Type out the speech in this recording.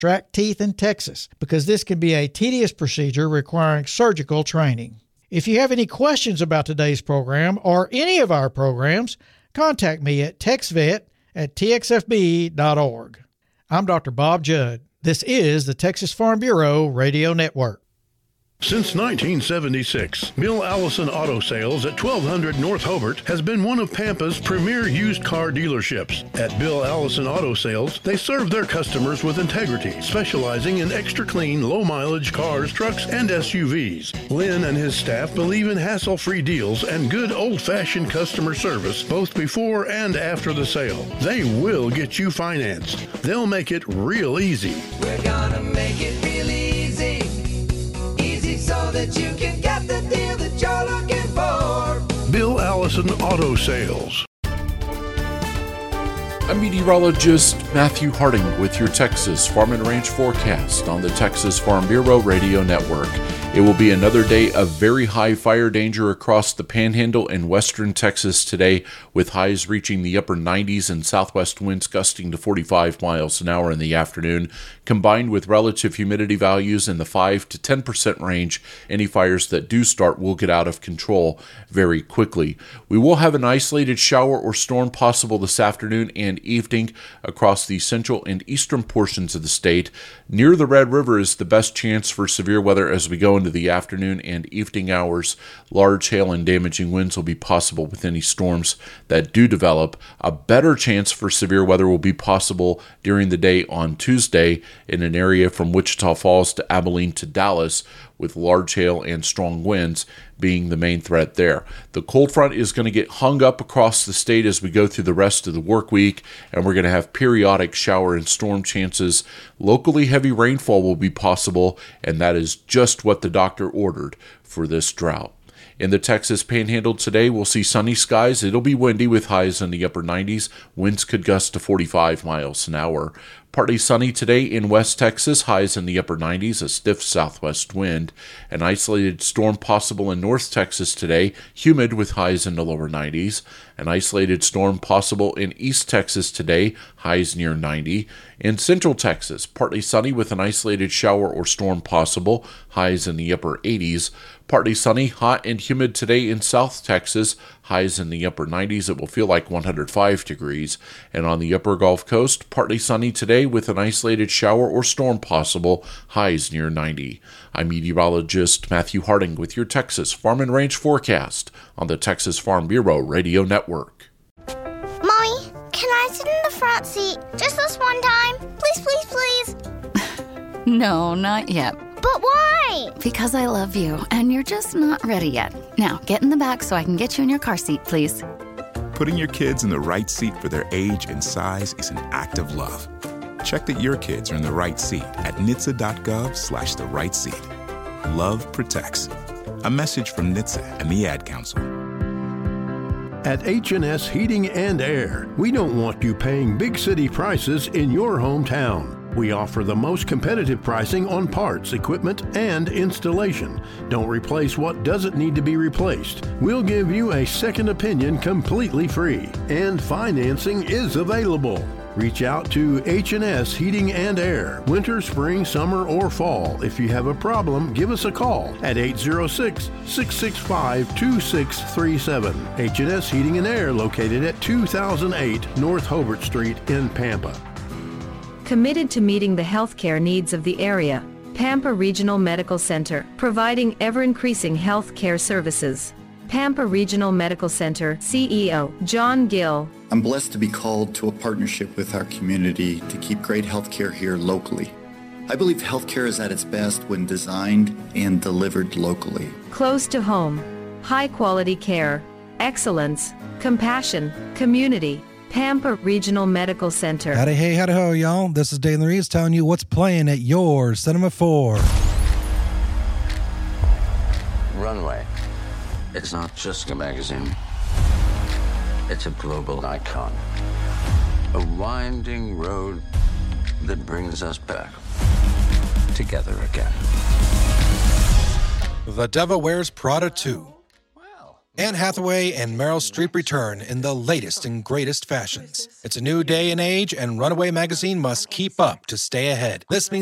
extract teeth in Texas because this can be a tedious procedure requiring surgical training. If you have any questions about today's program or any of our programs, contact me at texvet@txfb.org. I'm Dr. Bob Judd. This is the Texas Farm Bureau Radio Network. Since 1976, Bill Allison Auto Sales at 1200 North Hobart has been one of Pampa's premier used car dealerships. At Bill Allison Auto Sales, they serve their customers with integrity, specializing in extra clean, low-mileage cars, trucks, and SUVs. Lynn and his staff believe in hassle-free deals and good old-fashioned customer service, both before and after the sale. They will get you financed. They'll make it real easy. We're gonna make it real easy. So that you can get the deal that you're looking for. Bill Allison Auto Sales. I'm meteorologist Matthew Harding with your Texas Farm and Ranch forecast on the Texas Farm Bureau Radio Network. It will be another day of very high fire danger across the Panhandle and western Texas today, with highs reaching the upper 90s and southwest winds gusting to 45 miles an hour in the afternoon. Combined with relative humidity values in the 5 to 10% range, any fires that do start will get out of control very quickly. We will have an isolated shower or storm possible this afternoon and evening across the central and eastern portions of the state. Near the Red River is the best chance for severe weather as we go into the afternoon and evening hours. Large hail and damaging winds will be possible with any storms that do develop. A better chance for severe weather will be possible during the day on Tuesday in an area from Wichita Falls to Abilene to Dallas, with large hail and strong winds being the main threat there. The cold front is going to get hung up across the state as we go through the rest of the work week, and we're going to have periodic shower and storm chances. Locally heavy rainfall will be possible, and that is just what the doctor ordered for this drought. In the Texas Panhandle today, we'll see sunny skies. It'll be windy with highs in the upper 90s. Winds could gust to 45 miles an hour. Partly sunny today in West Texas, highs in the upper 90s, a stiff southwest wind. An isolated storm possible in North Texas today, humid with highs in the lower 90s. An isolated storm possible in East Texas today, highs near 90. In Central Texas, partly sunny with an isolated shower or storm possible, highs in the upper 80s. Partly sunny, hot and humid today in South Texas, highs in the upper 90s. It will feel like 105 degrees. And on the upper Gulf Coast, partly sunny today with an isolated shower or storm possible, highs near 90. I'm meteorologist Matthew Harding with your Texas Farm and Ranch forecast on the Texas Farm Bureau Radio Network. Mommy, can I sit in the front seat just this one time? Please, please, please. No, not yet. But why? Because I love you, and you're just not ready yet. Now, get in the back so I can get you in your car seat, please. Putting your kids in the right seat for their age and size is an act of love. Check that your kids are in the right seat at NHTSA.gov/the right seat. Love protects. A message from NHTSA and the Ad Council. At H&S Heating and Air, we don't want you paying big city prices in your hometown. We offer the most competitive pricing on parts, equipment, and installation. Don't replace what doesn't need to be replaced. We'll give you a second opinion completely free. And financing is available. Reach out to H&S Heating and Air, winter, spring, summer, or fall. If you have a problem, give us a call at 806-665-2637. H&S Heating and Air, located at 2008 North Hobart Street in Pampa. Committed to meeting the healthcare needs of the area, Pampa Regional Medical Center, providing ever-increasing healthcare services. Pampa Regional Medical Center CEO John Gill. I'm blessed to be called to a partnership with our community to keep great healthcare here locally. I believe healthcare is at its best when designed and delivered locally. Close to home, high-quality care, excellence, compassion, community. Pampa Regional Medical Center. Howdy, hey, howdy, ho, y'all. This is Dalen Reeves telling you what's playing at your Cinema 4. Runway. It's not just a magazine. It's a global icon. A winding road that brings us back together again. The Devil Wears Prada 2. Anne Hathaway and Meryl Streep return in the latest and greatest fashions. It's a new day and age, and Runaway magazine must keep up to stay ahead. This means